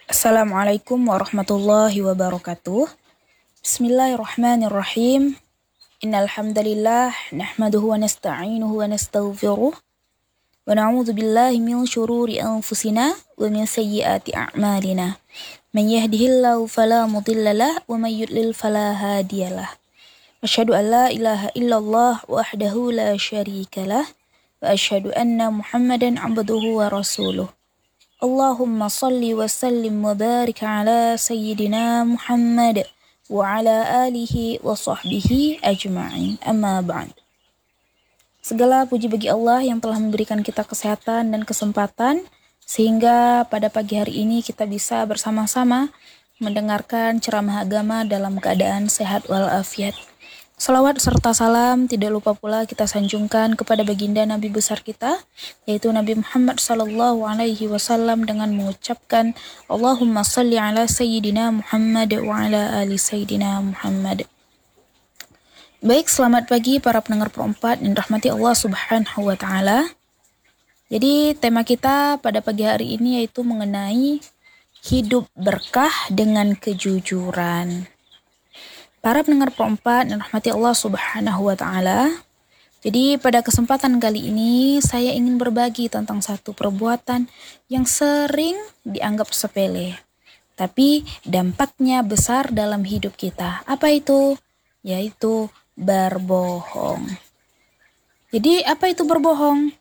Assalamualaikum warahmatullahi wabarakatuh. Bismillahirrahmanirrahim. Innal hamdalillah nahmaduhu wa nasta'inuhu wa nastaghfiruh wa na'udzu billahi min shururi anfusina wa min sayyiati a'malina. Man yahdihillahu fala mudilla lahu wa man yudlil fala hadiyalah. Asyhadu an la ilaha illallah wahdahu la syarika lah wa asyhadu anna Muhammadan 'abduhu wa rasuluh. Allahumma salli wa sallim wa barik ala sayyidina Muhammad wa ala alihi wa sahbihi ajma'in. Amma ba'd. Segala puji bagi Allah yang telah memberikan kita kesehatan dan kesempatan sehingga pada pagi hari ini kita bisa bersama-sama mendengarkan ceramah agama dalam keadaan sehat walafiat. Salawat serta salam tidak lupa pula kita sanjungkan kepada baginda Nabi besar kita, yaitu Nabi Muhammad sallallahu alaihi wasallam dengan mengucapkan Allahumma salli ala sayyidina Muhammad wa ala ali sayyidina Muhammad. Baik, selamat pagi para pendengar Pro4 yang rahmati Allah Subhanahu wa taala. Jadi tema kita pada pagi hari ini yaitu mengenai hidup berkah dengan kejujuran. Para pendengar Pro4 yang rahmati Allah Subhanahu wa taala. Jadi pada kesempatan kali ini saya ingin berbagi tentang satu perbuatan yang sering dianggap sepele, tapi dampaknya besar dalam hidup kita. Apa itu? Yaitu berbohong. Jadi apa itu berbohong?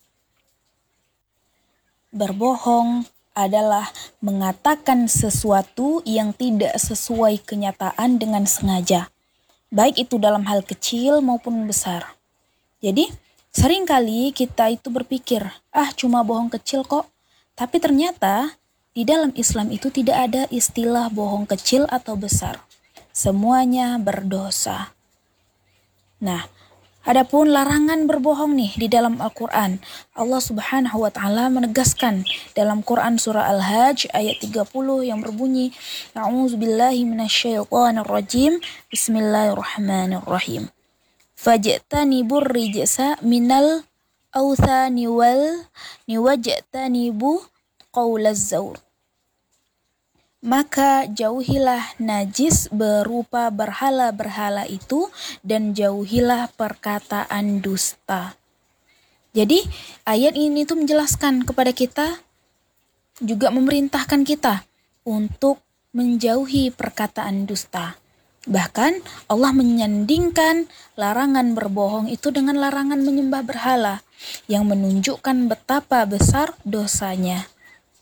Berbohong adalah mengatakan sesuatu yang tidak sesuai kenyataan dengan sengaja, baik itu dalam hal kecil maupun besar. Jadi, seringkali kita itu berpikir, cuma bohong kecil kok. Tapi ternyata, di dalam Islam itu tidak ada istilah bohong kecil atau besar. Semuanya berdosa. Nah, adapun larangan berbohong nih di dalam Al-Quran, Allah Subhanahu wa taala menegaskan dalam Quran surah Al-Hajj ayat 30 yang berbunyi, A'udzubillahi minasyaitonirrajim, Bismillahirrahmanirrahim. Fajtanibur rijsa minal authani wal niwajtanibu qaulaz zaur. Maka jauhilah najis berupa berhala-berhala itu dan jauhilah perkataan dusta. Jadi ayat ini tuh menjelaskan kepada kita, juga memerintahkan kita untuk menjauhi perkataan dusta. Bahkan Allah menyandingkan larangan berbohong itu dengan larangan menyembah berhala yang menunjukkan betapa besar dosanya.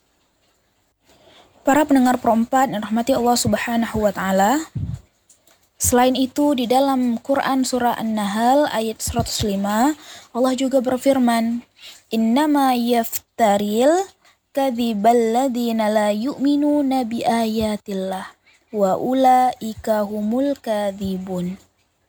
Para pendengar Pro4 yang rahmati Allah Subhanahu wa taala. Selain itu di dalam Quran surah An-Nahl ayat 105 Allah juga berfirman, Innama yaftaril kadzibal ladzina la yu'minuna bi ayatillah wa ulaika humul kadzibun.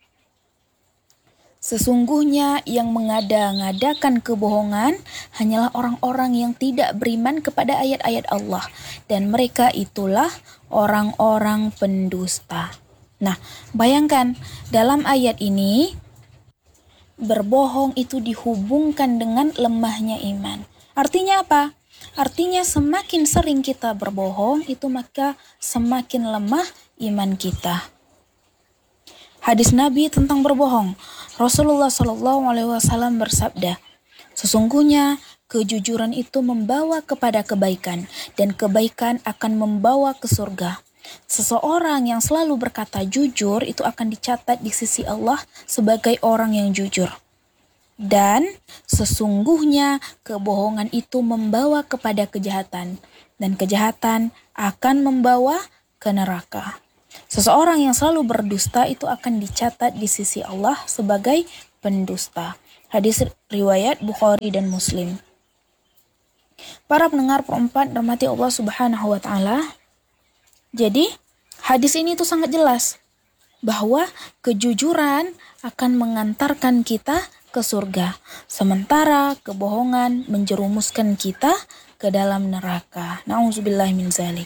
Sesungguhnya yang mengada-ngadakan kebohongan hanyalah orang-orang yang tidak beriman kepada ayat-ayat Allah, dan mereka itulah orang-orang pendusta. Nah, bayangkan dalam ayat ini berbohong itu dihubungkan dengan lemahnya iman. Artinya apa? Artinya semakin sering kita berbohong itu maka semakin lemah iman kita. Hadis Nabi tentang berbohong. Rasulullah SAW bersabda, sesungguhnya kejujuran itu membawa kepada kebaikan dan kebaikan akan membawa ke surga. Seseorang yang selalu berkata jujur itu akan dicatat di sisi Allah sebagai orang yang jujur. Dan sesungguhnya kebohongan itu membawa kepada kejahatan dan kejahatan akan membawa ke neraka. Seseorang yang selalu berdusta itu akan dicatat di sisi Allah sebagai pendusta. Hadis riwayat Bukhari dan Muslim. Para pendengar Pro4 rahmati Allah Subhanahu wa taala. Jadi, hadis ini tuh sangat jelas bahwa kejujuran akan mengantarkan kita ke surga, sementara kebohongan menjerumuskan kita ke dalam neraka. Na'udzubillahi min dzalik.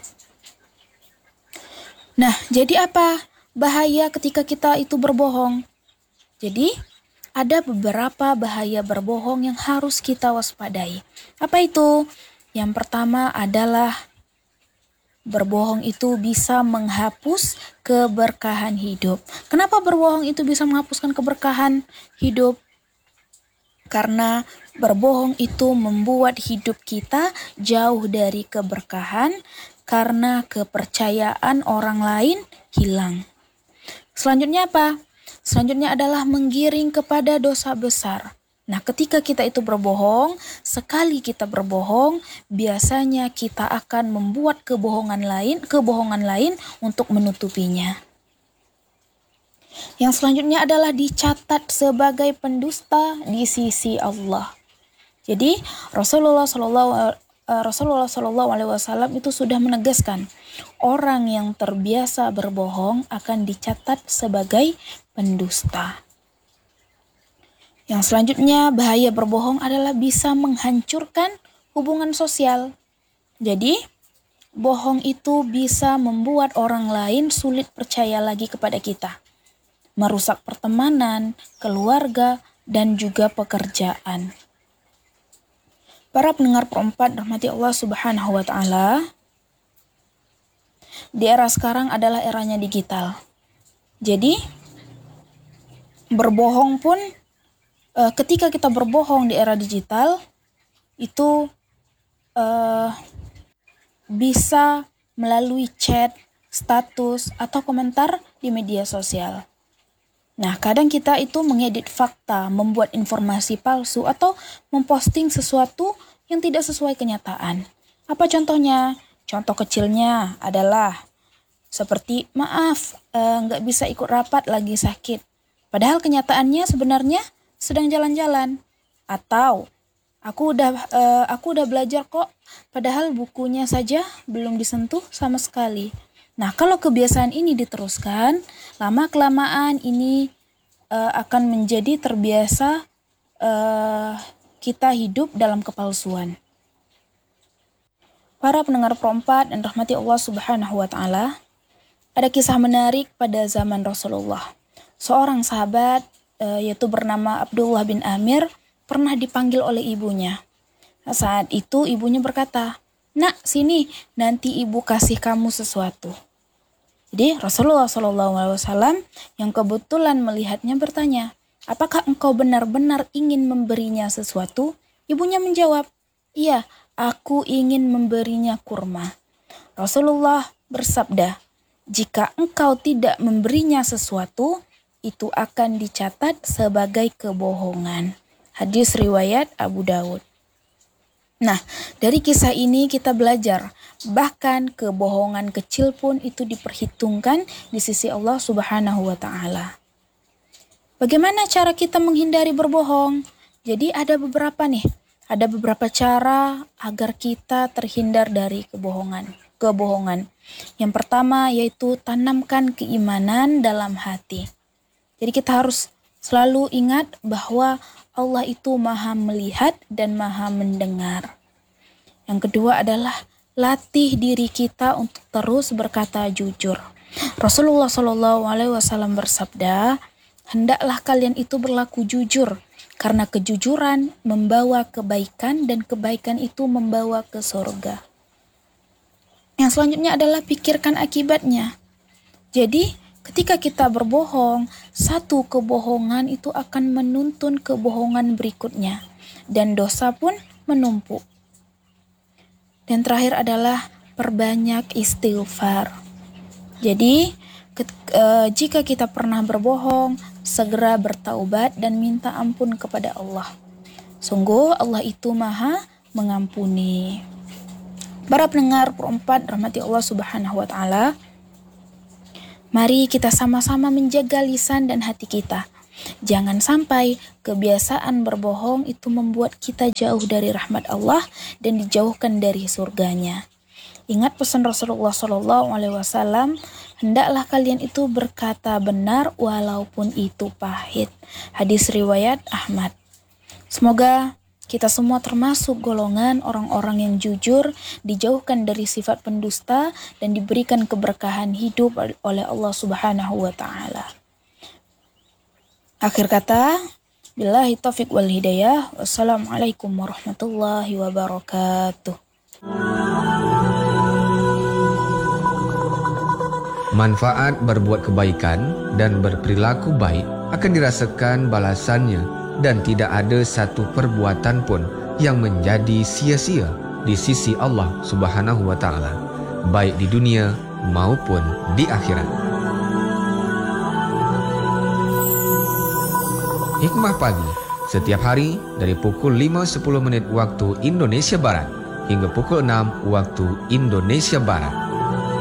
Nah, jadi apa bahaya ketika kita itu berbohong? Jadi, ada beberapa bahaya berbohong yang harus kita waspadai. Apa itu? Yang pertama adalah berbohong itu bisa menghapus keberkahan hidup. Kenapa berbohong itu bisa menghapuskan keberkahan hidup? Karena berbohong itu membuat hidup kita jauh dari keberkahan karena kepercayaan orang lain hilang. Selanjutnya apa? Selanjutnya adalah menggiring kepada dosa besar. Nah, ketika kita itu berbohong, sekali kita berbohong, biasanya kita akan membuat kebohongan lain untuk menutupinya. Yang selanjutnya adalah dicatat sebagai pendusta di sisi Allah. Jadi Rasulullah SAW itu sudah menegaskan, orang yang terbiasa berbohong akan dicatat sebagai pendusta. Yang selanjutnya, bahaya berbohong adalah bisa menghancurkan hubungan sosial. Jadi, bohong itu bisa membuat orang lain sulit percaya lagi kepada kita, merusak pertemanan, keluarga, dan juga pekerjaan. Para pendengar perempat rahmati Allah Subhanahu wa Ta'ala, di era sekarang adalah eranya digital. Jadi, berbohong pun ketika kita berbohong di era digital itu bisa melalui chat, status, atau komentar di media sosial. Nah, kadang kita itu mengedit fakta, membuat informasi palsu, atau memposting sesuatu yang tidak sesuai kenyataan. Apa contohnya? Contoh kecilnya adalah seperti, maaf, nggak bisa ikut rapat lagi sakit. Padahal kenyataannya sebenarnya sedang jalan-jalan. Atau, aku udah belajar kok, padahal bukunya saja belum disentuh sama sekali. Nah, kalau kebiasaan ini diteruskan, lama-kelamaan ini akan menjadi terbiasa kita hidup dalam kepalsuan. Para pendengar perempat dan rahmati Allah Subhanahu wa Ta'ala, ada kisah menarik pada zaman Rasulullah. Seorang sahabat yaitu bernama Abdullah bin Amir pernah dipanggil oleh ibunya. Nah, saat itu ibunya berkata, "Nak, sini, nanti ibu kasih kamu sesuatu." Jadi Rasulullah SAW yang kebetulan melihatnya bertanya, "Apakah engkau benar-benar ingin memberinya sesuatu?" Ibunya menjawab, "Iya, aku ingin memberinya kurma." Rasulullah bersabda, "Jika engkau tidak memberinya sesuatu, itu akan dicatat sebagai kebohongan." Hadis riwayat Abu Daud. Nah, dari kisah ini kita belajar, bahkan kebohongan kecil pun itu diperhitungkan di sisi Allah Subhanahu wa Ta'ala. Bagaimana cara kita menghindari berbohong? Jadi ada beberapa cara agar kita terhindar dari kebohongan. Yang pertama yaitu tanamkan keimanan dalam hati. Jadi kita harus selalu ingat bahwa Allah itu maha melihat dan maha mendengar. Yang kedua adalah latih diri kita untuk terus berkata jujur. Rasulullah SAW bersabda, "Hendaklah kalian itu berlaku jujur, karena kejujuran membawa kebaikan dan kebaikan itu membawa ke surga." Yang selanjutnya adalah pikirkan akibatnya. Jadi, ketika kita berbohong, satu kebohongan itu akan menuntun kebohongan berikutnya, dan dosa pun menumpuk. Dan terakhir adalah perbanyak istighfar. Jadi, jika kita pernah berbohong, segera bertaubat dan minta ampun kepada Allah. Sungguh Allah itu maha mengampuni. Para pendengar perempat rahmati Allah Subhanahu wa Ta'ala, mari kita sama-sama menjaga lisan dan hati kita. Jangan sampai kebiasaan berbohong itu membuat kita jauh dari rahmat Allah dan dijauhkan dari surganya. Ingat pesan Rasulullah SAW, hendaklah kalian itu berkata benar walaupun itu pahit. Hadis riwayat Ahmad. Semoga kita semua termasuk golongan orang-orang yang jujur, dijauhkan dari sifat pendusta, dan diberikan keberkahan hidup oleh Allah Subhanahu wa Ta'ala. Akhir kata, billahi taufiq wal hidayah. Wassalamualaikum warahmatullahi wabarakatuh. Manfaat berbuat kebaikan dan berperilaku baik akan dirasakan balasannya dan tidak ada satu perbuatan pun yang menjadi sia-sia di sisi Allah Subhanahu wa taala, baik di dunia maupun di akhirat. Hikmah pagi setiap hari dari pukul 5.10 waktu Indonesia Barat hingga pukul 6 waktu Indonesia Barat.